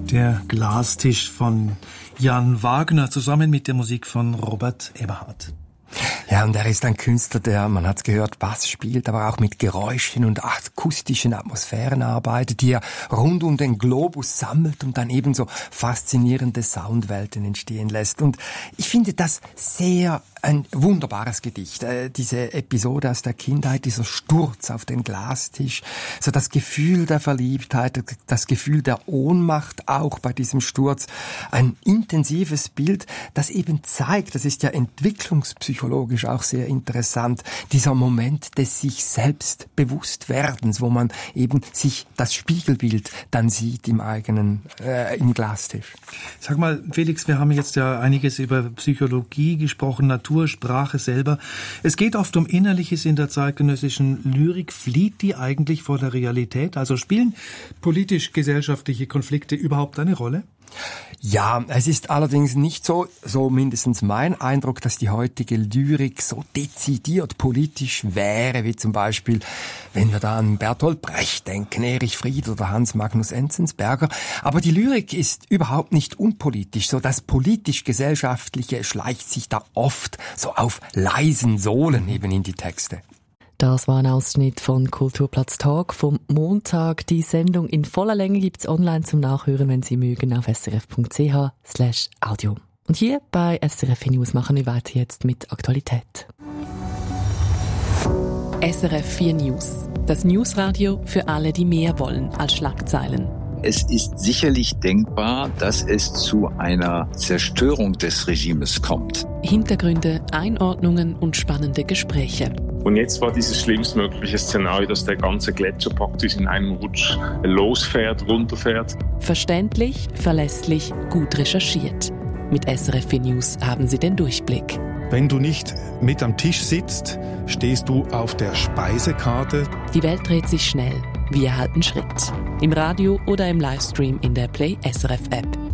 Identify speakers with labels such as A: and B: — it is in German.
A: Der Glastisch von Jan Wagner zusammen mit der Musik von Robert Eberhard.
B: Ja, und er ist ein Künstler, der, man hat's gehört, Bass spielt, aber auch mit Geräuschen und akustischen Atmosphären arbeitet, die er rund um den Globus sammelt und dann ebenso faszinierende Soundwelten entstehen lässt. Und ich finde das sehr ein wunderbares Gedicht. Diese Episode aus der Kindheit, dieser Sturz auf den Glastisch, so das Gefühl der Verliebtheit, das Gefühl der Ohnmacht auch bei diesem Sturz. Ein intensives Bild, das eben zeigt, das ist ja entwicklungspsychologisch auch sehr interessant, dieser Moment des sich selbst Bewusstwerdens, wo man eben sich das Spiegelbild dann sieht im eigenen, im Glastisch.
A: Sag mal, Felix, wir haben jetzt ja einiges über Psychologie gesprochen, Sprache selber. Es geht oft um Innerliches in der zeitgenössischen Lyrik. Flieht die eigentlich vor der Realität? Also spielen politisch-gesellschaftliche Konflikte überhaupt eine Rolle?
B: Ja, es ist allerdings nicht so mindestens mein Eindruck, dass die heutige Lyrik so dezidiert politisch wäre, wie zum Beispiel, wenn wir da an Bertolt Brecht denken, Erich Fried oder Hans Magnus Enzensberger. Aber die Lyrik ist überhaupt nicht unpolitisch. So das politisch-gesellschaftliche schleicht sich da oft so auf leisen Sohlen eben in die Texte.
C: Das war ein Ausschnitt von Kulturplatz Talk vom Montag. Die Sendung in voller Länge gibt's online zum Nachhören, wenn Sie mögen, auf srf.ch/audio. Und hier bei SRF News machen wir weiter jetzt mit Aktualität. SRF 4 News. Das Newsradio für alle, die mehr wollen als Schlagzeilen.
D: Es ist sicherlich denkbar, dass es zu einer Zerstörung des Regimes kommt.
C: Hintergründe, Einordnungen und spannende Gespräche.
E: Und jetzt war dieses schlimmstmögliche Szenario, dass der ganze Gletscher praktisch in einem Rutsch losfährt, runterfährt.
C: Verständlich, verlässlich, gut recherchiert. Mit SRF 4 News haben Sie den Durchblick.
F: Wenn du nicht mit am Tisch sitzt, stehst du auf der Speisekarte.
C: Die Welt dreht sich schnell. Wir halten Schritt. Im Radio oder im Livestream in der Play SRF App.